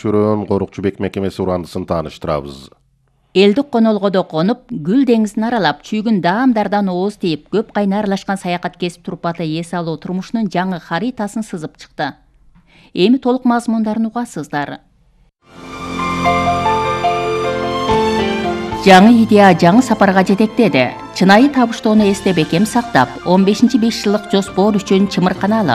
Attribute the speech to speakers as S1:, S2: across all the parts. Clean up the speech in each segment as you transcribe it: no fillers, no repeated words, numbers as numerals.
S1: машөрөн Корукчубек мекемеси урандысын тааныштырабыз.
S2: Элдик конолгодо конуп, Гүл деңизин аралап, чүйгүн даамдардан ооз тийип, көп кайна аралашкан саякат кесип турпаты эс алуу турмушунун жаңы харитасын сызып чыкты. Эми толук мазмундарын угасыздар. Жаңы идея жаңы сапарга жетектеди. Чынайы табыштоону эсте бекем сактап, 15-5 жылдык жоспор үчүн чымырканалы.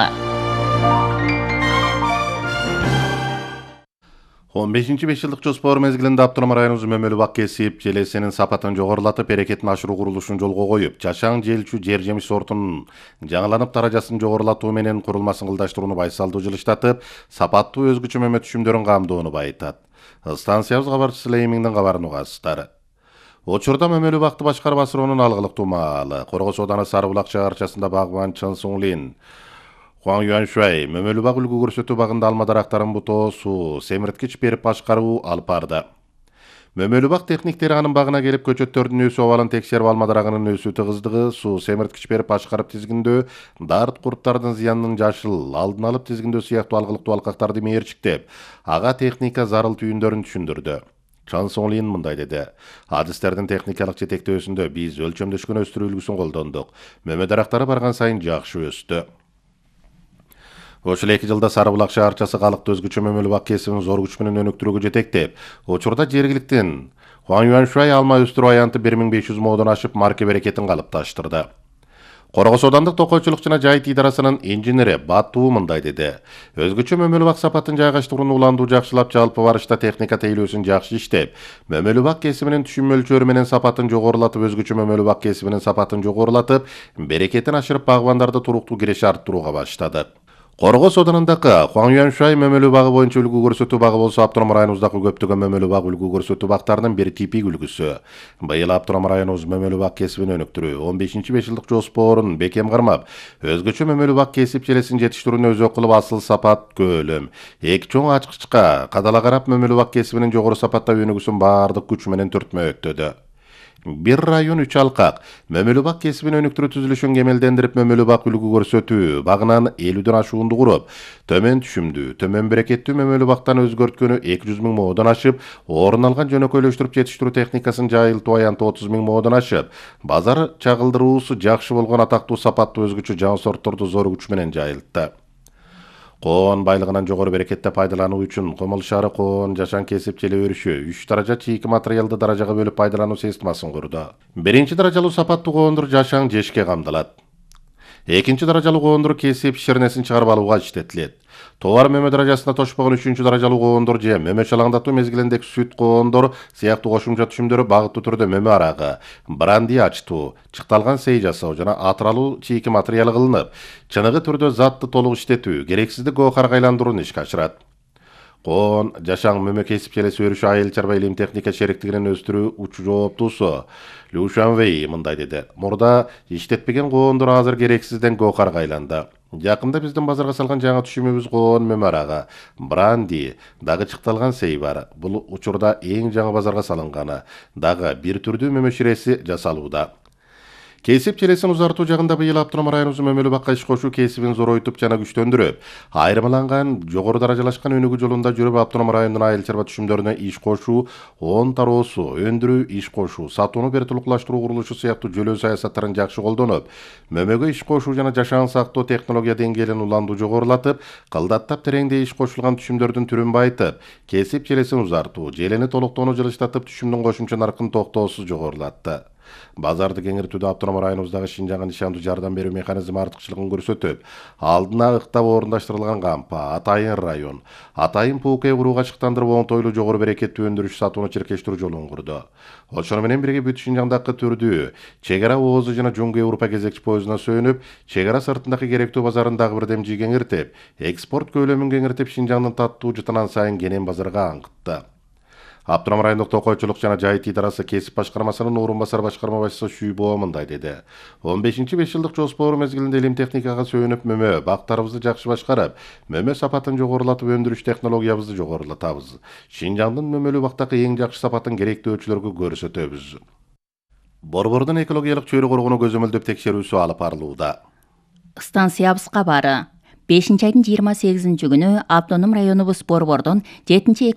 S1: 15-5 жылдык жоспор мезгилинде Аптонома районубуз мөмөлүү бак кесип, желесинин сапатын жогорулатып, берекетин ашыруу курулушун жолго коюп, жашаң желчү жер жемиш сортунун жаңыланып даражасын жогорулатуу менен курулмасын кылдаштырууну байсалдуу жылыштатып, сапаттуу өзгөчө мөмө түшүмдөрүн камдоону байытат. Станциябыз кабарчысы Леймиңдин кабарын угасыздар. Учурда мөмөлүү бакты башкарып асыроонун алгылыктуу маалы, Коргос ооданы Сарыбулак чыгарчасында багбан Чын Суңлин, Хуан Юаншуай мөмөлүү бак үлгү көрсөтүү багында алма дарактарын бутоо, суу, семирткич берип башкаруу алып барды. Мөмөлүү бак техниктери анын багына келип көчөттөрдүн өсүү абалын текшерип, алма дарагынын өсүү тыгыздыгы, суу, семирткич берип башкарып тизгиндөө, дарт курттардын зыянынын жашыл, алдын алып тизгиндөө сыяктуу алгылыктуу алкактарды мээрчиктеп, ага техника зарыл түйүндөрүн түшүндүрдү. Чан Соңлин мындай деди. Адистердин техникалык жетектөөсүндө биз өлчөмдөшкөн өстүрүү үлгүсүн колдондук. Мөмө дарактары барган сайын жакшы өстү. Ошол 2 жылда Сарыбулак шаарчасы калыкты өзгөчө мөмөлүү бак кесибин зор күч менен өнүктүрүүгө жетектеп, учурда жергиликтин Хуан Юаншуай алма өстүрүү аянты 1500 модон ашып, марка берекетин калыпташтырды. Коргос оодандык токойчулук жана жайыт идарасынын инженери Батуу мындай деди. Өзгөчө мөмөлүү бак сапатын жайгаштырууну уландуу жакшылап, жалпы барышта техника тейлөөсүн жакшы иштеп, мөмөлүү бак кесибинин түшүм мөлчөрү менен сапатын жогорулатып, өзгөчө мөмөлүү бак кесибинин сапатын жогорулатып, берекетин ашырып, багбандарды туруктуу киреше арттырууга баштады. Коргос оодунундагы Хуан Юаншуай мөмөлүү багы боюнча үлгү көрсөтүү багы болсо, Аптонома районубуздагы көптөгөн мөмөлүү бак үлгү көрсөтүү бактарынын бир типик үлгүсү. Быйыл Аптонома районубуз мөмөлүү бак кесибин өнүктүрүү 15-5 жылдык жоспорун бекем кармап, өзгөчө мөмөлүү бак кесип желесин жетиштирүүнү өзөк кылып, асыл сапат көлөм, эки чоң ачкычка кадала карап, мөмөлүү бак кесибинин жогору сапаттап өнүгүүсүн баардык күч менен түртмөктөдү. Bir район 3 алкак мөмөлүү бак кесибин өнүктүрүү түзүлүшүн кемелдендирип, мөмөлүү бак үлгү көрсөтүү багынан 50дөн ашуунду куруп, төмөн түшүмдүү, төмөн берекеттүү мөмөлүү бактан өзгөрткөнү 200 000 модон ашып, орун алган жөнөкөйлөштүрүп жетиштирүү техникасын жайылтуу аянты 30 000 модон ашып, базар чагылдыруусу жакшы болгон атактуу сапаттуу өзгөчө жаңы сортторду зор күч менен жайылтты. Коон байлыгынан жогору берекетте пайдалануу үчүн Комол шаары коон жашаң кесип желе өрүшү 3 даража чийки материалды даражага бөлүп пайдалануу системасын курду. Биринчи даражалуу сапаттуу коондур жашаң жешке камдалат. Экинчи даражалуу коондур кесип ширнесин чыгарып алууга иштетилет. Товар мөмө даражасына тошпогон 3-чү даражалуу коондур же мөмө чалаңдатуу мезгилиндеги сүт коондур сыяктуу кошумча түшүмдөрү багыттуу түрдө мөмө арагы, бранди ачтуу, чыкталган сей жасоо жана атыралуу чийки материалы кылынып, чыныгы түрдө затты толук иштетүү, керексиздик гоохарга айландырууну ишке ашырат. Коон жашаң мөмө кесип желеси өрүшү айыл чарба илим техника шериктигинин өстүрүү учу жооптуусу Лю Шанвей мындай деди. Мурда иштетпеген коондур азыр керексизден гоохарга айланды. Жакында биздин базарга салган жаңы түшүмүбүз коон мөмө арагы, бранди, дагы чыкталган сей бар. Бул учурда эң жаңы базарга салынганы, дагы бир түрдүү мөмө ширеси жасалууда. Кесип желесин узартуу жагында быйыл Аптонома районубуз мөмөлүү бакка иш кошуу кесибин зоройтуп жана күчтөндүрүп, айырмаланган жогору даражалашкан өнүгүү жолунда жүрүп, Аптонома районунун айыл чарба түшүмдөрүнө иш кошуу, он тароосу, өндүрүү, иш кошуу, сатууну бертулуклаштыруу курулушу сыяктуу жөлөө саясаттарын жакшы колдонуп, мөмөгө иш кошуу жана жашаң сактоо технология деңгээлин уландуу жогорулатып, кылдаттап тереңдей иш кошулган түшүмдөрдүн түрүн байытып, кесип желесин узартуу, желени толуктоону жылыштатып, түшүмдүн кошумча наркын токтоосуз жогорулатты. Базарды кеңейтүүдө Аптонома районубуздагы Шинжаңга нишандуу жардам берүү механизми артыкчылыгын көрсөтүп, алдына ыктап орундаштырылган кампа, Атайын район, Атайын Пуукай курууга чыктандырып, оңтойлуу жогору берекеттүү өндүрүш сатууну чиркештирүү жолун курду. Ошону менен бирге бүт Шинжаңдагы түрдүү чек ара оозу жана Жуңгу Европа кезекчи поездуна сөнүп, чек ара сыртындагы керектүү базарын дагы бир демжи кеңиртип, экспорт көлөмүн кеңиртип, Шинжаңдын таттуу жытынан сайын кенен базарга аңкытты. Аптонома райондук токойчулук жана жайыт идарасы кесип башкармасынын орун басар башкарма башчысы Шүйбо мындай деди. 15-5 жылдык жоспор мезгилинде илим техникага сүйүнүп, мөмө бактарыбызды жакшы башкарып, мөмө сапатын жогорулатып, өндүрүш технологиябызды жогорулатабыз. Шинжаңдын мөмөлүү бактагы эң жакшы сапатын керектөөчүлөргө көрсөтөбүз. Борбордун экологиялык чөйрө коргонуу көзөмөлдөп текшерүүсү алып барылууда.
S2: Станциябыз кабары 5 айдын 28-күнү Автоном районубуз Борбордон 7